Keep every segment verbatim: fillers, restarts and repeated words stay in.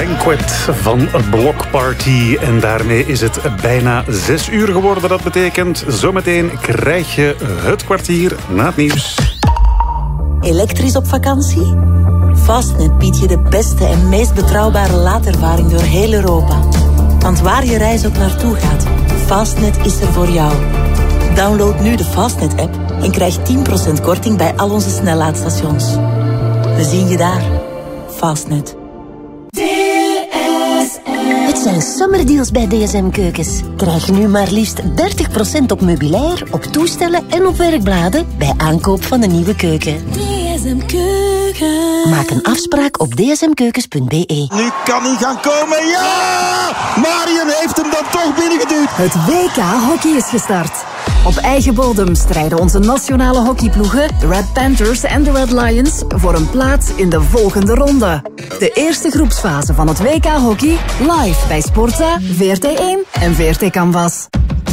Banquet van Block Party. En daarmee is het bijna zes uur geworden. Dat betekent, zometeen krijg je het kwartier na het nieuws. Elektrisch op vakantie? Fastnet biedt je de beste en meest betrouwbare laadervaring door heel Europa. Want waar je reis ook naartoe gaat, Fastnet is er voor jou. Download nu de Fastnet-app en krijg tien procent korting bij al onze snellaadstations. We zien je daar. Fastnet. Het zijn summerdeals bij D S M Keukens. Krijg nu maar liefst dertig procent op meubilair, op toestellen en op werkbladen bij aankoop van een nieuwe keuken. D S M Keukens. Maak een afspraak op d s m keukens punt b e. Nu kan hij gaan komen. Ja! Marion heeft hem dan toch binnengeduwd. Het W K hockey is gestart. Op eigen bodem strijden onze nationale hockeyploegen, de Red Panthers en de Red Lions, voor een plaats in de volgende ronde. De eerste groepsfase van het W K hockey live bij Sportza, V R T één en V R T Canvas.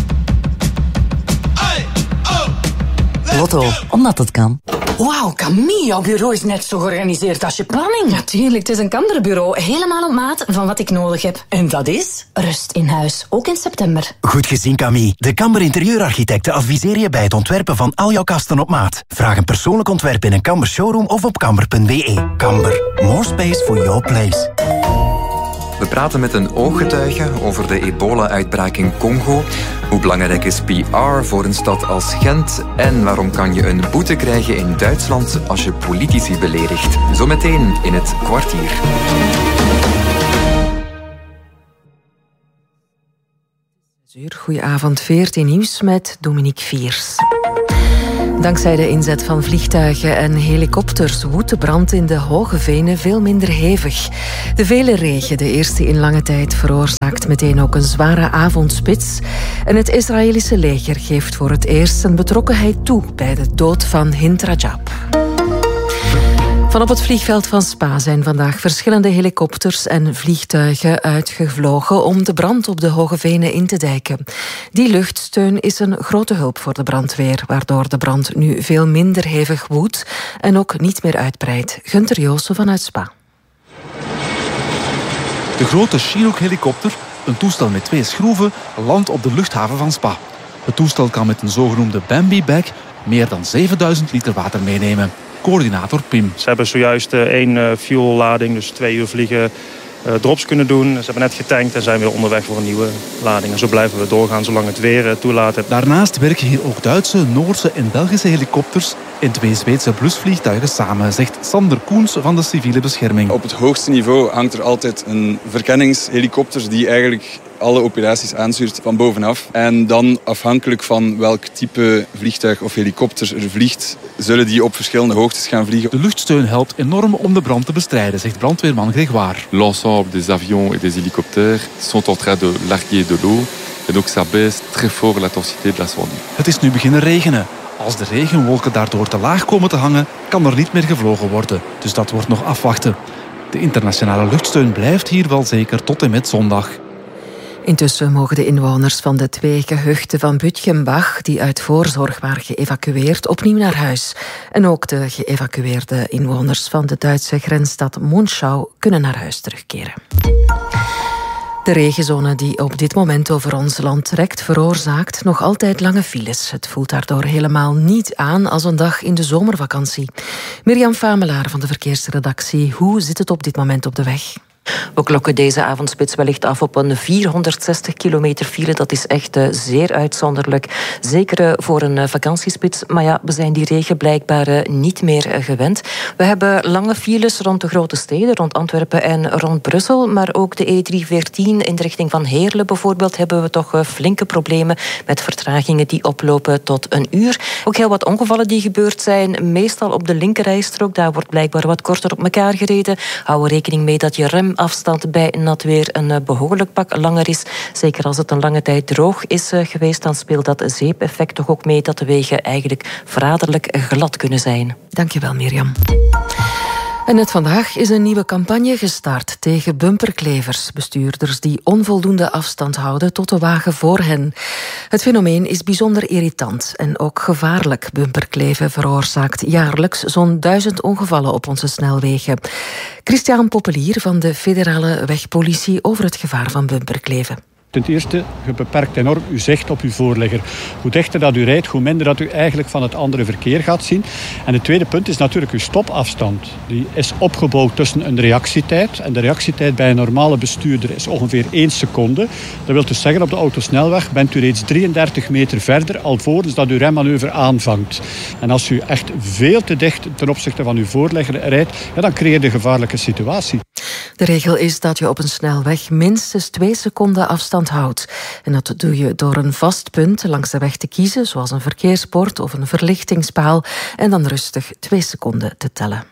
Lotto, omdat het kan. Wauw, Camille, jouw bureau is net zo georganiseerd als je planning. Natuurlijk, het is een Kamberbureau. Helemaal op maat van wat ik nodig heb. En dat is? Rust in huis, ook in september. Goed gezien, Camille. De Kamber interieurarchitecten adviseren je bij het ontwerpen van al jouw kasten op maat. Vraag een persoonlijk ontwerp in een Kamber showroom of op kamber punt b e. Kamber, more space for your place. We praten met een ooggetuige over de ebola-uitbraak in Congo. Hoe belangrijk is P R voor een stad als Gent? En waarom kan je een boete krijgen in Duitsland als je politici beledigt? Zometeen in het kwartier. Goedenavond, V R T Nieuws met Dominique Viers. Dankzij de inzet van vliegtuigen en helikopters woedt de brand in de Hoge Venen veel minder hevig. De vele regen, de eerste in lange tijd, veroorzaakt meteen ook een zware avondspits. En het Israëlische leger geeft voor het eerst zijn betrokkenheid toe bij de dood van Hind Rajab. Van op het vliegveld van Spa zijn vandaag verschillende helikopters en vliegtuigen uitgevlogen om de brand op de Hoge Venen in te dijken. Die luchtsteun is een grote hulp voor de brandweer, waardoor de brand nu veel minder hevig woedt en ook niet meer uitbreidt. Gunther Joosten vanuit Spa. De grote Chinook-helikopter, een toestel met twee schroeven, landt op de luchthaven van Spa. Het toestel kan met een zogenoemde Bambi-bag meer dan zevenduizend liter water meenemen. Coördinator Pim. Ze hebben zojuist één uh, fuellading, dus twee uur vliegen, uh, drops kunnen doen. Ze hebben net getankt en zijn weer onderweg voor een nieuwe lading. En zo blijven we doorgaan zolang het weer uh, toelaat. Daarnaast werken hier ook Duitse, Noorse en Belgische helikopters en twee Zweedse blusvliegtuigen samen, zegt Sander Koens van de civiele bescherming. Op het hoogste niveau hangt er altijd een verkenningshelikopter die eigenlijk alle operaties aanstuurt van bovenaf. En dan afhankelijk van welk type vliegtuig of helikopter er vliegt, zullen die op verschillende hoogtes gaan vliegen. De luchtsteun helpt enorm om de brand te bestrijden, zegt brandweerman Grégoire. L'ensemble des avions et des hélicoptères sont en train de larguer de l'eau. Et donc ça baisse très fort l'intensité de l'incendie. Het is nu beginnen regenen. Als de regenwolken daardoor te laag komen te hangen, kan er niet meer gevlogen worden. Dus dat wordt nog afwachten. De internationale luchtsteun blijft hier wel zeker tot en met zondag. Intussen mogen de inwoners van de twee gehuchten van Bütgenbach, die uit voorzorg waren geëvacueerd, opnieuw naar huis. En ook de geëvacueerde inwoners van de Duitse grensstad Monschau kunnen naar huis terugkeren. De regenzone die op dit moment over ons land trekt, veroorzaakt nog altijd lange files. Het voelt daardoor helemaal niet aan als een dag in de zomervakantie. Mirjam Famelaar van de verkeersredactie, hoe zit het op dit moment op de weg? We klokken deze avondspits wellicht af op een vierhonderdzestig kilometer file. Dat is echt uh, zeer uitzonderlijk. Zeker uh, voor een uh, vakantiespits. Maar ja, we zijn die regen blijkbaar uh, niet meer uh, gewend. We hebben lange files rond de grote steden, rond Antwerpen en rond Brussel. Maar ook de E driehonderdveertien in de richting van Heerlen bijvoorbeeld hebben we toch uh, flinke problemen met vertragingen die oplopen tot een uur. Ook heel wat ongevallen die gebeurd zijn. Meestal op de linkerrijstrook. Daar wordt blijkbaar wat korter op elkaar gereden. Hou er rekening mee dat je rem afstand bij nat weer een behoorlijk pak langer is. Zeker als het een lange tijd droog is geweest, dan speelt dat zeepeffect toch ook mee dat de wegen eigenlijk verraderlijk glad kunnen zijn. Dankjewel, Mirjam. En net vandaag is een nieuwe campagne gestart tegen bumperklevers. Bestuurders die onvoldoende afstand houden tot de wagen voor hen. Het fenomeen is bijzonder irritant en ook gevaarlijk. Bumperkleven veroorzaakt jaarlijks zo'n duizend ongevallen op onze snelwegen. Christian Poppelier van de Federale Wegpolitie over het gevaar van bumperkleven. Ten eerste, je beperkt enorm uw zicht op uw voorligger. Hoe dichter dat u rijdt, hoe minder dat u eigenlijk van het andere verkeer gaat zien. En het tweede punt is natuurlijk uw stopafstand. Die is opgebouwd tussen een reactietijd. En de reactietijd bij een normale bestuurder is ongeveer één seconde. Dat wil dus zeggen, op de autosnelweg bent u reeds drieëndertig meter verder, alvorens dat uw remmanoeuvre aanvangt. En als u echt veel te dicht ten opzichte van uw voorligger rijdt, ja, dan creëer je een gevaarlijke situatie. De regel is dat je op een snelweg minstens twee seconden afstand houdt. En dat doe je door een vast punt langs de weg te kiezen, zoals een verkeersbord of een verlichtingspaal, en dan rustig twee seconden te tellen.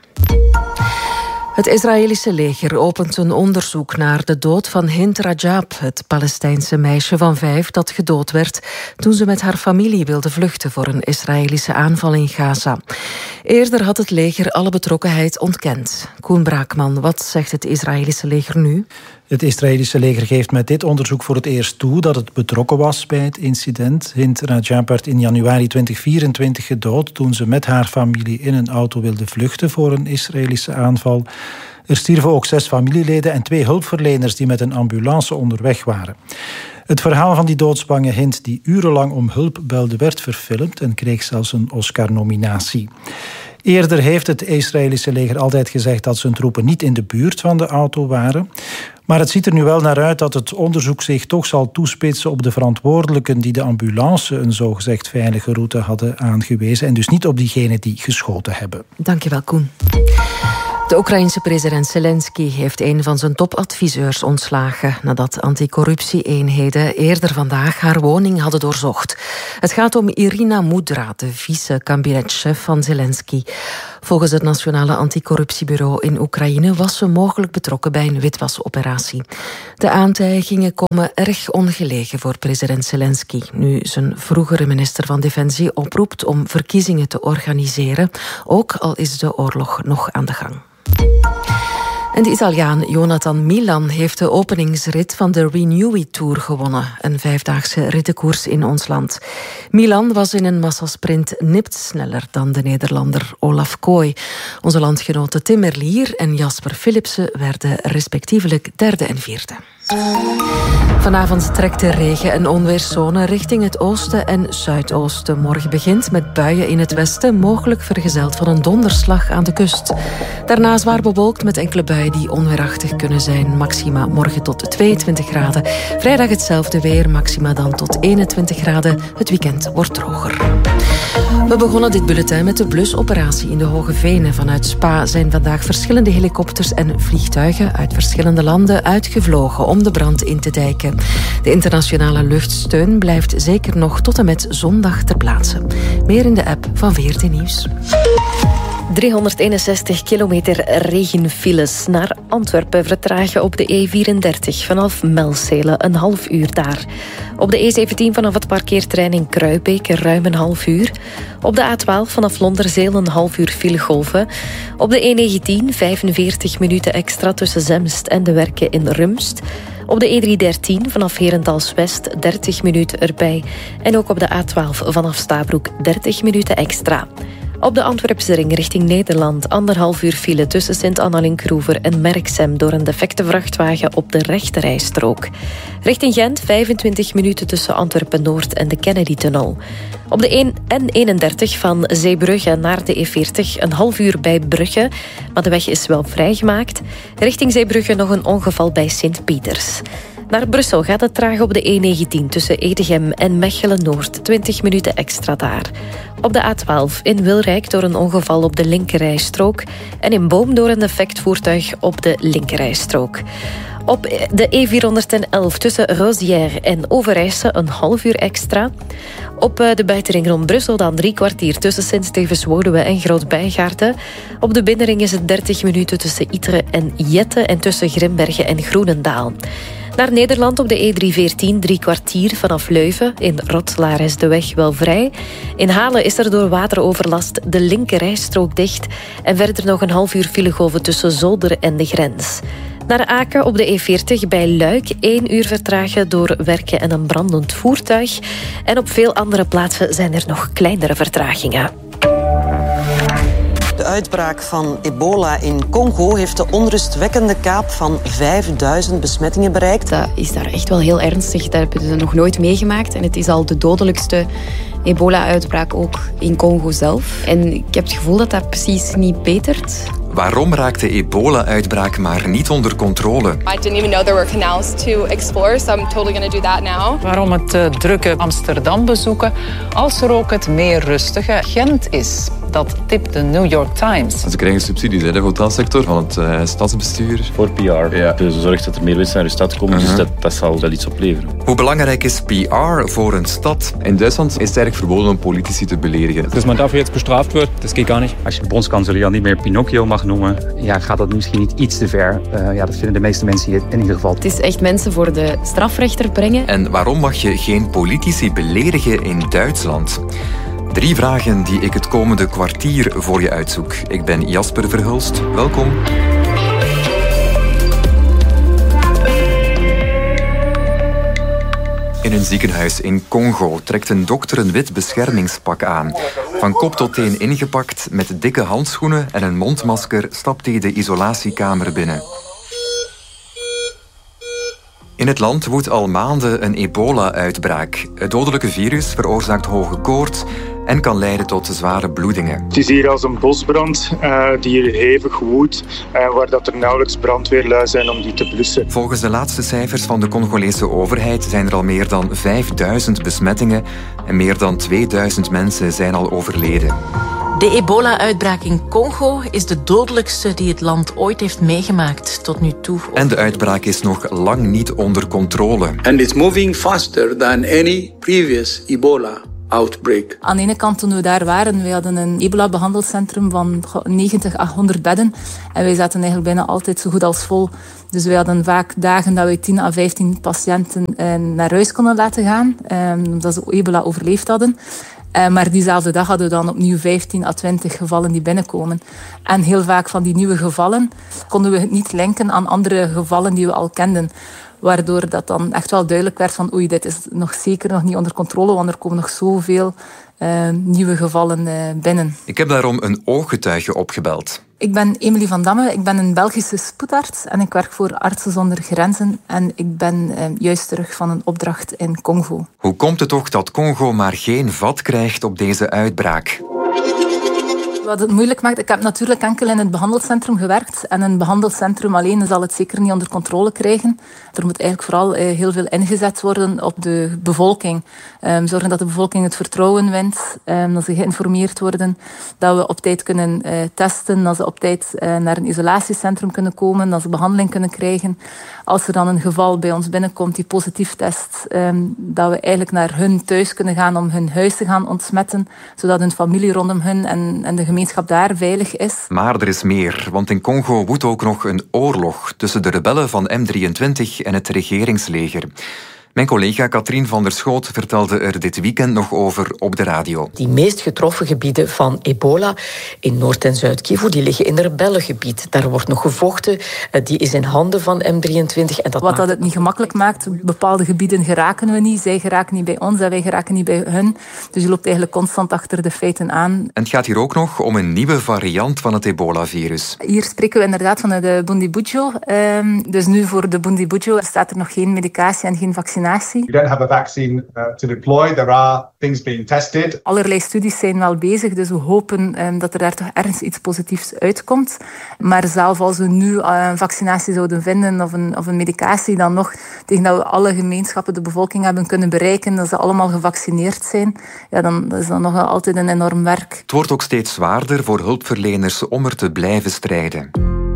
Het Israëlische leger opent een onderzoek naar de dood van Hind Rajab, het Palestijnse meisje van vijf dat gedood werd toen ze met haar familie wilde vluchten voor een Israëlische aanval in Gaza. Eerder had het leger alle betrokkenheid ontkend. Koen Braakman, wat zegt het Israëlische leger nu? Het Israëlische leger geeft met dit onderzoek voor het eerst toe dat het betrokken was bij het incident. Hind Rajab werd in januari tweeduizend vierentwintig gedood toen ze met haar familie in een auto wilde vluchten voor een Israëlische aanval. Er stierven ook zes familieleden en twee hulpverleners die met een ambulance onderweg waren. Het verhaal van die doodsbange Hind die urenlang om hulp belde werd verfilmd en kreeg zelfs een Oscar-nominatie. Eerder heeft het Israëlische leger altijd gezegd dat zijn troepen niet in de buurt van de auto waren. Maar het ziet er nu wel naar uit dat het onderzoek zich toch zal toespitsen op de verantwoordelijken die de ambulance een zogezegd veilige route hadden aangewezen en dus niet op diegenen die geschoten hebben. Dankjewel, Koen. De Oekraïense president Zelensky heeft een van zijn topadviseurs ontslagen nadat anticorruptie-eenheden eerder vandaag haar woning hadden doorzocht. Het gaat om Irina Mudra, de vice-kabinetchef van Zelensky. Volgens het Nationale Anticorruptiebureau in Oekraïne was ze mogelijk betrokken bij een witwasoperatie. De aantijgingen komen erg ongelegen voor president Zelensky, nu zijn vroegere minister van Defensie oproept om verkiezingen te organiseren, ook al is de oorlog nog aan de gang. En de Italiaan Jonathan Milan heeft de openingsrit van de Renew It Tour gewonnen, een vijfdaagse rittenkoers in ons land. Milan was in een massasprint nipt sneller dan de Nederlander Olaf Kooi. Onze landgenoten Tim Merlier en Jasper Philipsen werden respectievelijk derde en vierde. Vanavond trekt de regen- en onweerszone richting het oosten en zuidoosten. Morgen begint met buien in het westen, mogelijk vergezeld van een donderslag aan de kust. Daarna zwaar bewolkt met enkele buien die onweerachtig kunnen zijn. Maxima morgen tot tweeëntwintig graden. Vrijdag hetzelfde weer, maxima dan tot eenentwintig graden. Het weekend wordt droger. We begonnen dit bulletin met de blusoperatie in de Hoge Venen. Vanuit Spa zijn vandaag verschillende helikopters en vliegtuigen uit verschillende landen uitgevlogen om de brand in te dijken. De internationale luchtsteun blijft zeker nog tot en met zondag ter plaatse. Meer in de app van V R T Nieuws. driehonderdeenenzestig kilometer regenfiles naar Antwerpen vertragen op de E vierendertig vanaf Melzele een half uur daar. Op de E zeventien vanaf het parkeerterrein in Kruibeek ruim een half uur. Op de A twaalf vanaf Londerzeel een half uur filegolven. Op de E negentien vijfenveertig minuten extra tussen Zemst en de Werken in Rumst. Op de E driehonderddertien vanaf Herentals-West dertig minuten erbij. En ook op de A twaalf vanaf Stabroek dertig minuten extra. Op de Antwerpse ring richting Nederland anderhalf uur file tussen Sint-Annalink-Roever en Merksem door een defecte vrachtwagen op de rechterrijstrook. Richting Gent vijfentwintig minuten tussen Antwerpen-Noord en de Kennedy-tunnel. Op de N eenendertig van Zeebrugge naar de E veertig een half uur bij Brugge, maar de weg is wel vrijgemaakt. Richting Zeebrugge nog een ongeval bij Sint-Pieters. Naar Brussel gaat het traag op de E negentien tussen Edegem en Mechelen-Noord. twintig minuten extra daar. Op de A twaalf in Wilrijk door een ongeval op de linkerrijstrook. En in Boom door een defect voertuig op de linkerrijstrook. Op de E vierhonderdelf tussen Rosière en Overijse een half uur extra. Op de buitenring rond Brussel dan drie kwartier tussen Sint-Stevens-Woluwe en Groot-Bijgaarden. Op de binnenring is het dertig minuten tussen Iteren en Jette en tussen Grimbergen en Groenendaal. Naar Nederland op de E drie veertien drie kwartier vanaf Leuven. In Rotselaar is de weg wel vrij. In Halen is er door wateroverlast de linkerrijstrook dicht. En verder nog een half uur filegolven tussen Zolder en de grens. Naar Aken op de E veertig bij Luik. één uur vertragen door werken en een brandend voertuig. En op veel andere plaatsen zijn er nog kleinere vertragingen. De uitbraak van ebola in Congo heeft de onrustwekkende kaap van vijfduizend besmettingen bereikt. Dat is daar echt wel heel ernstig. Dat hebben ze nog nooit meegemaakt. En het is al de dodelijkste ebola-uitbraak ook in Congo zelf. En ik heb het gevoel dat dat precies niet betert. Waarom raakt de ebola-uitbraak maar niet onder controle? I didn't even know there were canals to explore, so I'm totally going to do that now. Waarom het uh, drukke Amsterdam bezoeken als er ook het meer rustige Gent is? Dat tipt de New York Times. Ze krijgen subsidies uit de hotelsector van het uh, stadsbestuur. Voor P R. Ja. Dus zorgt dat er meer mensen naar de stad komen, uh-huh. dus dat, dat zal wel iets opleveren. Hoe belangrijk is P R voor een stad? In Duitsland is het eigenlijk verboden om politici te beledigen. Dus man daarvoor jetzt bestraft wordt, dat gaat gar niet. Als je bondskanselier niet meer Pinocchio mag noemen, ja, gaat dat misschien niet iets te ver. Uh, ja, dat vinden de meeste mensen hier in ieder geval. Het is echt mensen voor de strafrechter brengen. En waarom mag je geen politici beledigen in Duitsland? Drie vragen die ik het komende kwartier voor je uitzoek. Ik ben Jasper Verhulst. Welkom. In een ziekenhuis in Congo trekt een dokter een wit beschermingspak aan. Van kop tot teen ingepakt, met dikke handschoenen en een mondmasker stapt hij de isolatiekamer binnen. In het land woedt al maanden een ebola-uitbraak. Het dodelijke virus veroorzaakt hoge koorts en kan leiden tot zware bloedingen. Het is hier als een bosbrand uh, die hier hevig woedt, uh, waar dat er nauwelijks brandweerlui zijn om die te blussen. Volgens de laatste cijfers van de Congolese overheid zijn er al meer dan vijfduizend besmettingen en meer dan tweeduizend mensen zijn al overleden. De ebola-uitbraak in Congo is de dodelijkste die het land ooit heeft meegemaakt tot nu toe. En de uitbraak is nog lang niet onder controle. And it's moving faster than any previous Ebola outbreak. Aan de ene kant, toen we daar waren, we hadden een ebola-behandelcentrum van negentig à honderd bedden. En wij zaten eigenlijk bijna altijd zo goed als vol. Dus we hadden vaak dagen dat we tien à vijftien patiënten eh, naar huis konden laten gaan, eh, omdat ze ebola overleefd hadden. Uh, maar diezelfde dag hadden we dan opnieuw vijftien à twintig gevallen die binnenkomen. En heel vaak van die nieuwe gevallen konden we het niet linken aan andere gevallen die we al kenden. Waardoor dat dan echt wel duidelijk werd van oei, dit is nog zeker nog niet onder controle, want er komen nog zoveel uh, nieuwe gevallen uh, binnen. Ik heb daarom een ooggetuige opgebeld. Ik ben Emilie van Damme, ik ben een Belgische spoedarts en ik werk voor Artsen zonder Grenzen en ik ben uh, juist terug van een opdracht in Congo. Hoe komt het toch dat Congo maar geen vat krijgt op deze uitbraak? Wat het moeilijk maakt, ik heb natuurlijk enkel in het behandelcentrum gewerkt en een behandelcentrum alleen zal het zeker niet onder controle krijgen. Er moet eigenlijk vooral uh, heel veel ingezet worden op de bevolking. Um, zorgen dat de bevolking het vertrouwen wint, um, dat ze geïnformeerd worden, dat we op tijd kunnen uh, testen, dat ze op tijd uh, naar een isolatiecentrum kunnen komen, dat ze behandeling kunnen krijgen. Als er dan een geval bij ons binnenkomt die positief test, um, dat we eigenlijk naar hun thuis kunnen gaan om hun huis te gaan ontsmetten, zodat hun familie rondom hun en, en de gemeenschap daar veilig is. Maar er is meer, want in Congo woedt ook nog een oorlog tussen de rebellen van M drieëntwintig en het regeringsleger. Mijn collega Katrien van der Schoot vertelde er dit weekend nog over op de radio. Die meest getroffen gebieden van ebola in Noord- en Zuid-Kivu, die liggen in een rebellengebied. Daar wordt nog gevochten, die is in handen van M drieëntwintig. En dat Wat dat het niet gemakkelijk maakt, bepaalde gebieden geraken we niet. Zij geraken niet bij ons en wij geraken niet bij hun. Dus je loopt eigenlijk constant achter de feiten aan. En het gaat hier ook nog om een nieuwe variant van het ebola-virus. Hier spreken we inderdaad van de Bundibugyo. Dus nu voor de Bundibugyo staat er nog geen medicatie en geen vaccinatie. We don't have a vaccine uh, to deploy. There are things being tested. Allerlei studies zijn wel bezig, dus we hopen um, dat er daar toch ergens iets positiefs uitkomt. Maar zelf als we nu uh, een vaccinatie zouden vinden of een, of een medicatie, dan nog tegen dat we alle gemeenschappen, de bevolking hebben kunnen bereiken, dat ze allemaal gevaccineerd zijn, ja, dan is dat nog altijd een enorm werk. Het wordt ook steeds zwaarder voor hulpverleners om er te blijven strijden.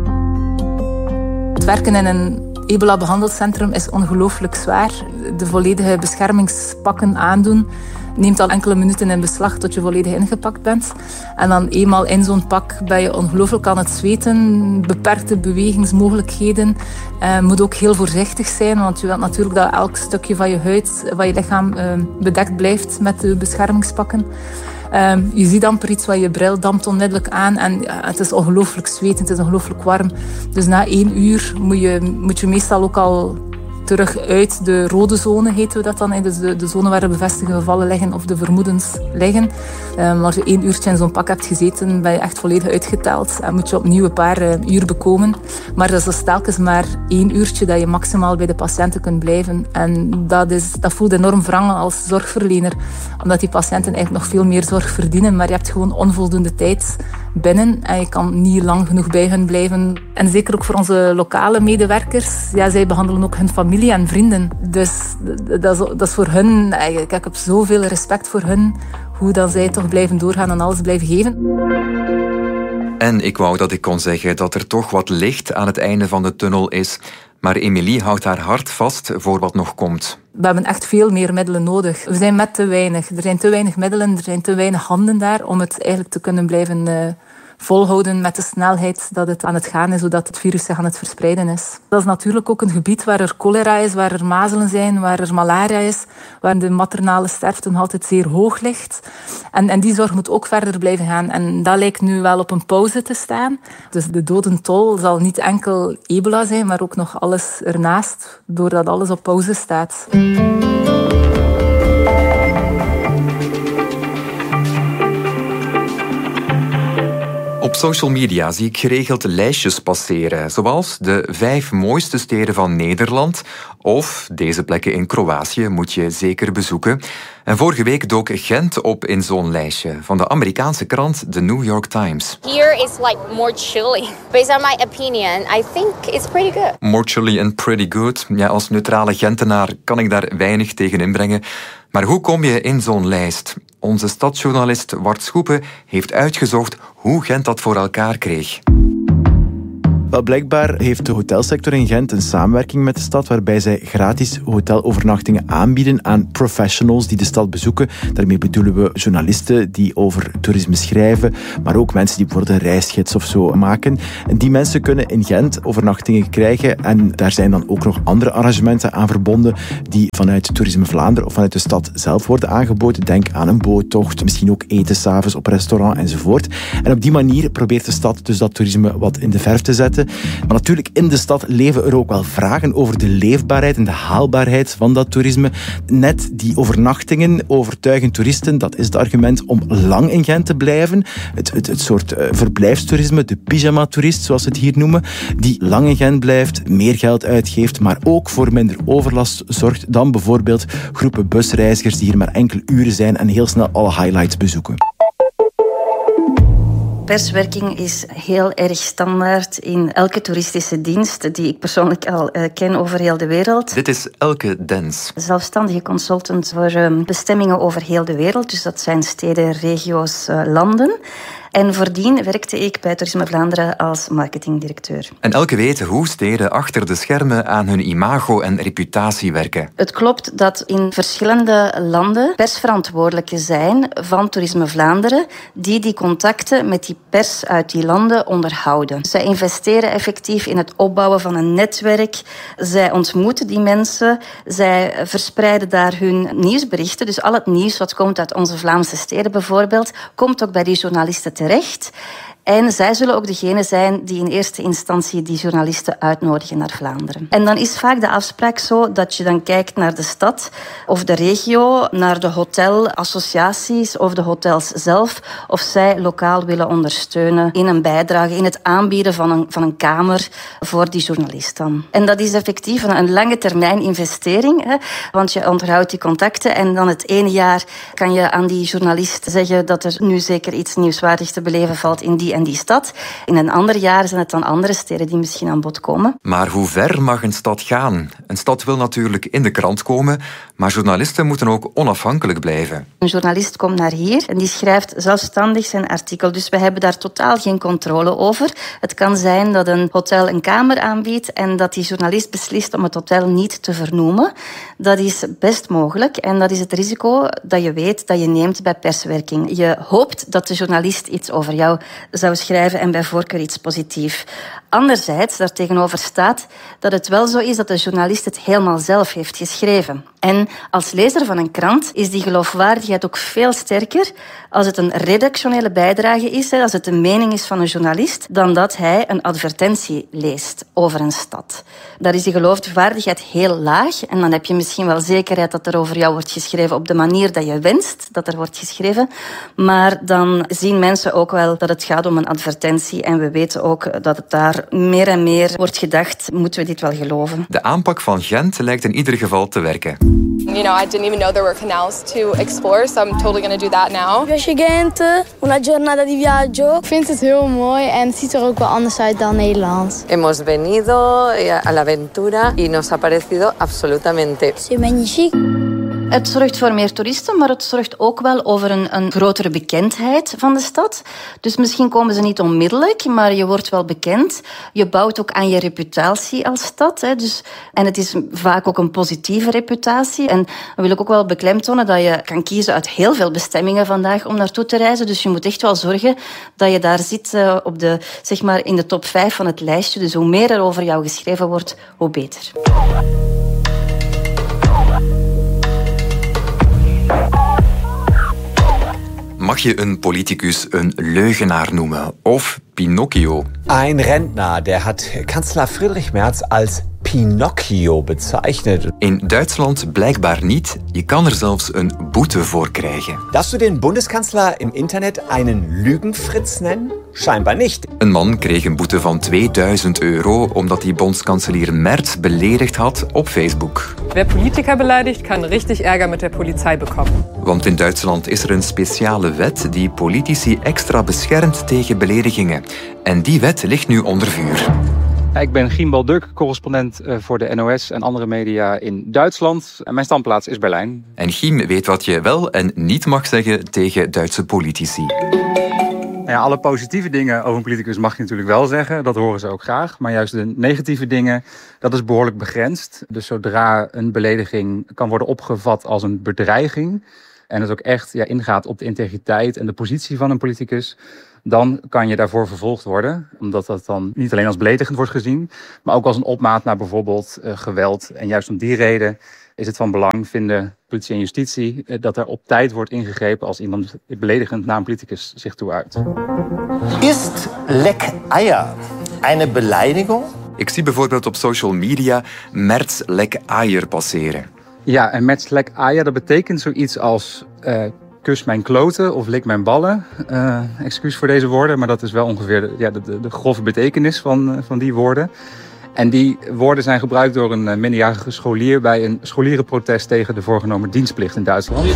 Het werken in een ebola-behandelcentrum is ongelooflijk zwaar. De volledige beschermingspakken aandoen. neemt al enkele minuten in beslag tot je volledig ingepakt bent. En dan eenmaal in zo'n pak ben je ongelooflijk aan het zweten, beperkte bewegingsmogelijkheden. Je moet ook heel voorzichtig zijn, want je wilt natuurlijk dat elk stukje van je huid, van je lichaam bedekt blijft met de beschermingspakken. Um, je ziet amper iets, wat je bril dampt onmiddellijk aan en ja, het is ongelooflijk zweten, het is ongelooflijk warm. Dus na één uur moet je, moet je meestal ook al terug uit de rode zone, heten we dat dan. Dus de, de zone waar de bevestigde gevallen liggen of de vermoedens liggen. Um, als je één uurtje in zo'n pak hebt gezeten, ben je echt volledig uitgeteld. En moet je opnieuw een paar uh, uur bekomen. Maar dat is dus telkens maar één uurtje dat je maximaal bij de patiënten kunt blijven. En dat, is, dat voelt enorm wrangen als zorgverlener. Omdat die patiënten eigenlijk nog veel meer zorg verdienen. Maar je hebt gewoon onvoldoende tijd binnen. En je kan niet lang genoeg bij hen blijven. En zeker ook voor onze lokale medewerkers. Ja, zij behandelen ook hun familie en vrienden. Dus dat is, dat is voor hun... Ik heb zoveel respect voor hun. Hoe dan zij toch blijven doorgaan en alles blijven geven. En ik wou dat ik kon zeggen dat er toch wat licht aan het einde van de tunnel is. Maar Emilie houdt haar hart vast voor wat nog komt. We hebben echt veel meer middelen nodig. We zijn met te weinig. Er zijn te weinig middelen, er zijn te weinig handen daar om het eigenlijk te kunnen blijven uh, volhouden met de snelheid dat het aan het gaan is, zodat het virus zich aan het verspreiden is. Dat is natuurlijk ook een gebied waar er cholera is, waar er mazelen zijn, waar er malaria is, waar de maternale sterfte nog altijd zeer hoog ligt. En, en die zorg moet ook verder blijven gaan. En dat lijkt nu wel op een pauze te staan. Dus de dodentol zal niet enkel ebola zijn, maar ook nog alles ernaast, doordat alles op pauze staat. Op social media zie ik geregeld lijstjes passeren, zoals de vijf mooiste steden van Nederland of deze plekken in Kroatië moet je zeker bezoeken. En vorige week dook Gent op in zo'n lijstje van de Amerikaanse krant The New York Times. Here is like more chilly. Based on my opinion, I think it's pretty good. More chilly and pretty good. Ja, als neutrale Gentenaar kan ik daar weinig tegen inbrengen. Maar hoe kom je in zo'n lijst? Onze stadsjournalist Wart Schoepen heeft uitgezocht hoe Gent dat voor elkaar kreeg. Wel, blijkbaar heeft de hotelsector in Gent een samenwerking met de stad waarbij zij gratis hotelovernachtingen aanbieden aan professionals die de stad bezoeken. Daarmee bedoelen we journalisten die over toerisme schrijven, maar ook mensen die bijvoorbeeld een reisgids of zo maken. En die mensen kunnen in Gent overnachtingen krijgen en daar zijn dan ook nog andere arrangementen aan verbonden die vanuit Toerisme Vlaanderen of vanuit de stad zelf worden aangeboden. Denk aan een boottocht, misschien ook eten 's avonds op restaurant enzovoort. En op die manier probeert de stad dus dat toerisme wat in de verf te zetten. Maar natuurlijk, in de stad leven er ook wel vragen over de leefbaarheid en de haalbaarheid van dat toerisme. Net die overnachtingen overtuigen toeristen, dat is het argument om lang in Gent te blijven. Het, het, het soort uh, verblijfstoerisme, de pyjama-toerist, zoals ze het hier noemen, die lang in Gent blijft, meer geld uitgeeft, maar ook voor minder overlast zorgt dan bijvoorbeeld groepen busreizigers die hier maar enkele uren zijn en heel snel alle highlights bezoeken. Perswerking is heel erg standaard in elke toeristische dienst die ik persoonlijk al uh, ken over heel de wereld. Dit is Elke Dens. Zelfstandige consultant voor um, bestemmingen over heel de wereld. Dus dat zijn steden, regio's, uh, landen. En voordien werkte ik bij Toerisme Vlaanderen als marketingdirecteur. En Elke weet hoe steden achter de schermen aan hun imago en reputatie werken. Het klopt dat in verschillende landen persverantwoordelijken zijn van Toerisme Vlaanderen die die contacten met die pers uit die landen onderhouden. Zij investeren effectief in het opbouwen van een netwerk. Zij ontmoeten die mensen. Zij verspreiden daar hun nieuwsberichten. Dus al het nieuws wat komt uit onze Vlaamse steden bijvoorbeeld, komt ook bij die journalisten terecht. En zij zullen ook degene zijn die in eerste instantie die journalisten uitnodigen naar Vlaanderen. En dan is vaak de afspraak zo dat je dan kijkt naar de stad of de regio, naar de hotelassociaties of de hotels zelf, of zij lokaal willen ondersteunen in een bijdrage, in het aanbieden van een, van een kamer voor die journalist dan. En dat is effectief een, een lange termijn investering, hè, want je onderhoudt die contacten en dan het ene jaar kan je aan die journalist zeggen dat er nu zeker iets nieuwswaardigs te beleven valt in die en die stad. In een ander jaar zijn het dan andere steden die misschien aan bod komen. Maar hoe ver mag een stad gaan? Een stad wil natuurlijk in de krant komen, Maar journalisten moeten ook onafhankelijk blijven. Een journalist komt naar hier en die schrijft zelfstandig zijn artikel. Dus we hebben daar totaal geen controle over. Het kan zijn dat een hotel een kamer aanbiedt en dat die journalist beslist om het hotel niet te vernoemen. Dat is best mogelijk en dat is het risico dat je weet dat je neemt bij perswerking. Je hoopt dat de journalist iets over jou zou schrijven en bij voorkeur iets positiefs. Anderzijds, daartegenover staat dat het wel zo is dat de journalist het helemaal zelf heeft geschreven. En als lezer van een krant is die geloofwaardigheid ook veel sterker als het een redactionele bijdrage is, als het de mening is van een journalist, dan dat hij een advertentie leest over een stad. Daar is die geloofwaardigheid heel laag en dan heb je misschien wel zekerheid dat er over jou wordt geschreven op de manier dat je wenst dat er wordt geschreven. Maar dan zien mensen ook wel dat het gaat om een advertentie en we weten ook dat het daar meer en meer wordt gedacht, moeten we dit wel geloven? De aanpak van Gent lijkt in ieder geval te werken. You know, I didn't even know there were canals to explore, so I'm totally going to do that now. Piace Gent, una giornata di viaggio. Ik vind het heel mooi en het ziet er ook wel anders uit dan Nederland. Hemos venido a la aventura y nos ha parecido absolutamente. C'est magnifique. Het zorgt voor meer toeristen, maar het zorgt ook wel over een, een grotere bekendheid van de stad. Dus misschien komen ze niet onmiddellijk, maar je wordt wel bekend. Je bouwt ook aan je reputatie als stad. Hè. Dus, en het is vaak ook een positieve reputatie. En dan wil ik ook wel beklemtonen dat je kan kiezen uit heel veel bestemmingen vandaag om naartoe te reizen. Dus je moet echt wel zorgen dat je daar zit uh, op de, zeg maar in de top vijf van het lijstje. Dus hoe meer er over jou geschreven wordt, hoe beter. Mag je een politicus een leugenaar noemen of Pinocchio? Ein Rentner, der hat Kanzler Friedrich Merz als Pinocchio bezeichnet. In Duitsland blijkbaar niet. Je kan er zelfs een boete voor krijgen. Darfst du den Bundeskanzler im Internet einen Lügenfritz nennen? Scheinbar nicht. Een man kreeg een boete van tweeduizend euro omdat hij bondskanselier Merz beledigd had op Facebook. Wer Politiker beleidigt, kan richtig Ärger met de Polizei bekommen. Want in Duitsland is er een speciale wet die politici extra beschermt tegen beledigingen. En die wet ligt nu onder vuur. Ik ben Giem Balduk, correspondent voor de N O S en andere media in Duitsland. En mijn standplaats is Berlijn. En Giem weet wat je wel en niet mag zeggen tegen Duitse politici. Ja, alle positieve dingen over een politicus mag je natuurlijk wel zeggen. Dat horen ze ook graag. Maar juist de negatieve dingen, dat is behoorlijk begrensd. Dus zodra een belediging kan worden opgevat als een bedreiging en het ook echt ja, ingaat op de integriteit en de positie van een politicus, dan kan je daarvoor vervolgd worden. Omdat dat dan niet alleen als beledigend wordt gezien, maar ook als een opmaat naar bijvoorbeeld uh, geweld. En juist om die reden is het van belang, vinden politie en justitie, uh, dat er op tijd wordt ingegrepen als iemand beledigend naar een politicus zich toe uit. Is Leck Eier een Beleidigung? Ik zie bijvoorbeeld op social media Merz Leck Eier passeren. Ja, en Merz Leck Eier, dat betekent zoiets als Uh, kus mijn kloten of lik mijn ballen. Uh, excuus voor deze woorden, maar dat is wel ongeveer de, ja, de, de, de grove betekenis van, uh, van die woorden. En die woorden zijn gebruikt door een uh, minderjarige scholier bij een scholierenprotest tegen de voorgenomen dienstplicht in Duitsland.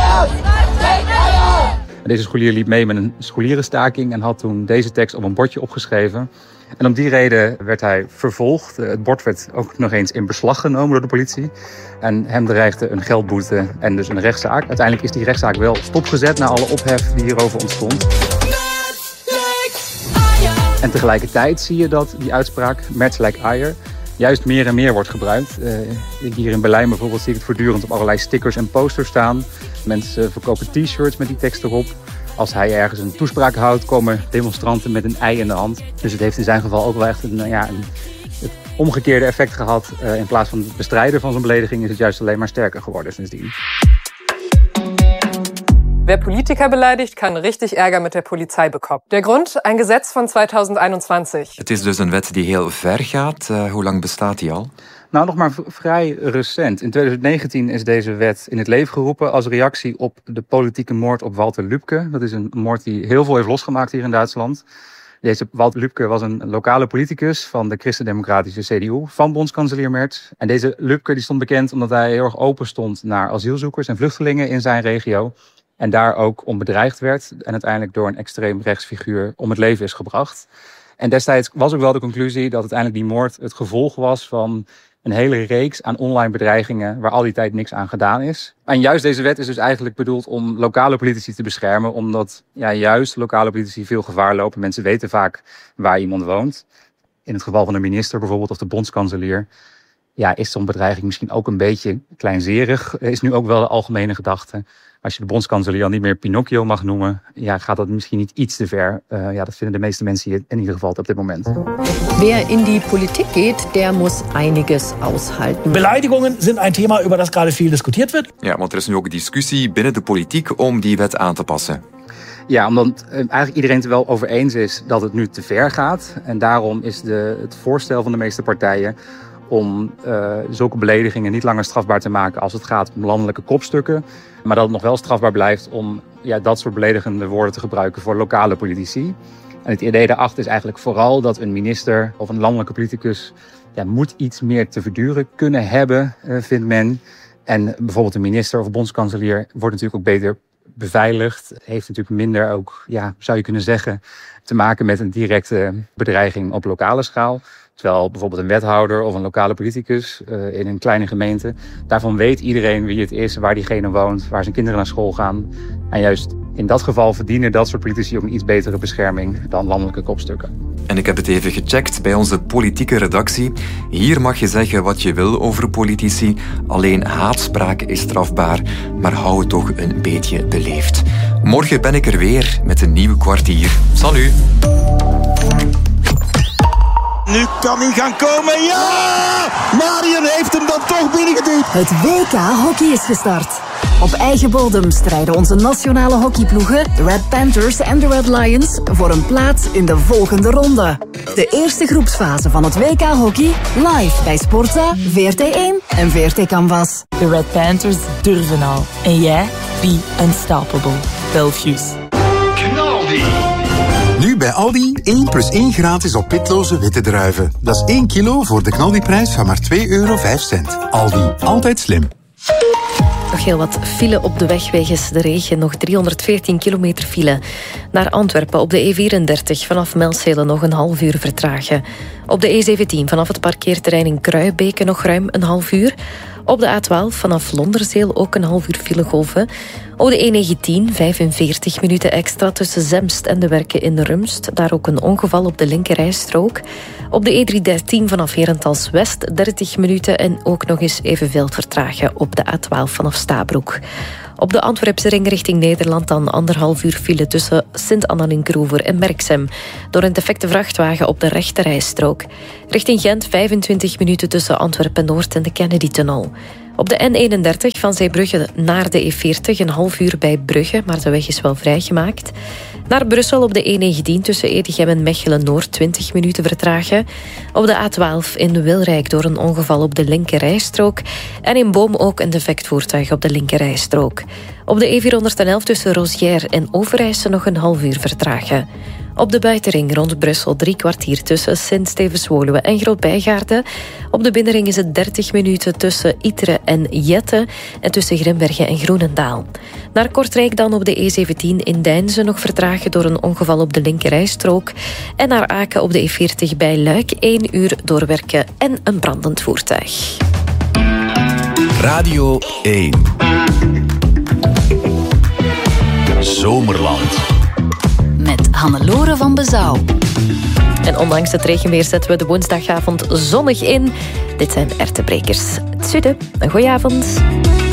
Deze scholier liep mee met een scholierenstaking en had toen deze tekst op een bordje opgeschreven. En om die reden werd hij vervolgd. Het bord werd ook nog eens in beslag genomen door de politie. En hem dreigde een geldboete en dus een rechtszaak. Uiteindelijk is die rechtszaak wel stopgezet na alle ophef die hierover ontstond. En tegelijkertijd zie je dat die uitspraak, Merz Leck Eier, juist meer en meer wordt gebruikt. Uh, hier in Berlijn bijvoorbeeld zie ik het voortdurend op allerlei stickers en posters staan. Mensen verkopen t-shirts met die tekst erop. Als hij ergens een toespraak houdt, komen demonstranten met een ei in de hand. Dus het heeft in zijn geval ook wel echt een, ja, een het omgekeerde effect gehad. Uh, in plaats van het bestrijden van zo'n belediging is het juist alleen maar sterker geworden sindsdien. Wer Politiker beleidigt, kann richtig Ärger mit der Polizei bekommen. Der Grund, ein Gesetz von tweeduizend eenentwintig. Het is dus een wet die heel ver gaat. Uh, hoe lang bestaat die al? Nou, nog maar v- vrij recent. In twintig negentien is deze wet in het leven geroepen als reactie op de politieke moord op Walter Lübcke. Dat is een moord die heel veel heeft losgemaakt hier in Duitsland. Deze Walter Lübcke was een lokale politicus van de christendemocratische C D U, van bondskanselier Merz. En deze Lübcke die stond bekend omdat hij heel erg open stond naar asielzoekers en vluchtelingen in zijn regio. En daar ook om bedreigd werd en uiteindelijk door een extreem rechtsfiguur om het leven is gebracht. En destijds was ook wel de conclusie dat uiteindelijk die moord het gevolg was van een hele reeks aan online bedreigingen waar al die tijd niks aan gedaan is. En juist deze wet is dus eigenlijk bedoeld om lokale politici te beschermen, omdat ja, juist lokale politici veel gevaar lopen. Mensen weten vaak waar iemand woont. In het geval van de minister bijvoorbeeld of de bondskanselier, ja, is zo'n bedreiging misschien ook een beetje kleinzerig. Is nu ook wel de algemene gedachte. Als je de bondskanselier al niet meer Pinocchio mag noemen, ja, gaat dat misschien niet iets te ver. Uh, ja, dat vinden de meeste mensen hier in ieder geval op dit moment. Wer in die Politik geht, der muss einiges aushalten. Beleidigungen sind ein Thema, über das gerade viel diskutiert wird. Ja, want er is nu ook discussie binnen de politiek om die wet aan te passen. Ja, omdat eigenlijk iedereen het er wel over eens is dat het nu te ver gaat. En daarom is de, het voorstel van de meeste partijen om uh, zulke beledigingen niet langer strafbaar te maken als het gaat om landelijke kopstukken. Maar dat het nog wel strafbaar blijft om ja, dat soort beledigende woorden te gebruiken voor lokale politici. En het idee daarachter is eigenlijk vooral dat een minister of een landelijke politicus ja, moet iets meer te verduren kunnen hebben, uh, vindt men. En bijvoorbeeld een minister of een bondskanselier wordt natuurlijk ook beter beveiligd. Heeft natuurlijk minder ook, ja, zou je kunnen zeggen, te maken met een directe bedreiging op lokale schaal. Terwijl bijvoorbeeld een wethouder of een lokale politicus uh, in een kleine gemeente, daarvan weet iedereen wie het is, waar diegene woont, waar zijn kinderen naar school gaan. En juist in dat geval verdienen dat soort politici ook een iets betere bescherming dan landelijke kopstukken. En ik heb het even gecheckt bij onze politieke redactie. Hier mag je zeggen wat je wil over politici. Alleen haatspraak is strafbaar, maar hou het toch een beetje beleefd. Morgen ben ik er weer met een nieuw kwartier. Salut! Nu kan hij gaan komen. Ja! Marion heeft hem dan toch binnengeduwd. Het W K hockey is gestart. Op eigen bodem strijden onze nationale hockeyploegen, de Red Panthers en de Red Lions, voor een plaats in de volgende ronde. De eerste groepsfase van het W K hockey, live bij Sportza, V R T één en V R T Canvas. De Red Panthers durven al. En jij? Be unstoppable. Belfius. Knaldi! Nu bij Aldi één plus één gratis op pitloze witte druiven. Dat is één kilo voor de knaldiprijs van maar twee euro vijf cent. Aldi, altijd slim. Nog heel wat file op de weg wegens de regen. Nog driehonderdveertien kilometer file. Naar Antwerpen op de E vierendertig vanaf Melzele nog een half uur vertragen. Op de E zeventien vanaf het parkeerterrein in Kruibeke nog ruim een half uur. Op de A twaalf vanaf Londerzeel ook een half uur filegolven. Op de E negentien vijfenveertig minuten extra tussen Zemst en de Werken in Rumst. Daar ook een ongeval op de linkerrijstrook. Op de E driehonderddertien vanaf Herentals West dertig minuten en ook nog eens evenveel vertragen op de A twaalf vanaf Stabroek. Op de Antwerpse ring richting Nederland dan anderhalf uur file tussen Sint-Anna-Linkeroever en Merksem. Door een defecte vrachtwagen op de rechterrijstrook. Richting Gent vijfentwintig minuten tussen Antwerpen-Noord en de Kennedy-tunnel. Op de N eenendertig van Zeebrugge naar de E veertig een half uur bij Brugge, maar de weg is wel vrijgemaakt. Naar Brussel op de E negentien tussen Edegem en Mechelen-Noord twintig minuten vertragen. Op de A twaalf in Wilrijk door een ongeval op de linkerrijstrook. En in Boom ook een defect voertuig op de linkerrijstrook. Op de E vierhonderdelf tussen Rosière en Overijse nog een half uur vertragen. Op de buitenring rond Brussel drie kwartier tussen Sint-Stevens-Woluwe en Groot-Bijgaarden. Op de binnenring is het dertig minuten tussen Iteren en Jette en tussen Grimbergen en Groenendaal. Naar Kortrijk dan op de E zeventien in Deinze nog vertragen door een ongeval op de linkerrijstrook. En naar Aken op de E veertig bij Luik één uur doorwerken en een brandend voertuig. Radio één. Zomerland. Met Hannelore van Bezouw. En ondanks het regenweer zetten we de woensdagavond zonnig in. Dit zijn Ertebrekers. Tsude, een goeie avond.